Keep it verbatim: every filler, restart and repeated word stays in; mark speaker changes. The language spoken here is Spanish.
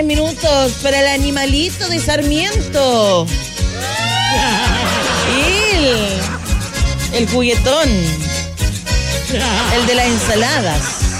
Speaker 1: Minutos para el animalito de Sarmiento. El, el juguetón. El de las ensaladas.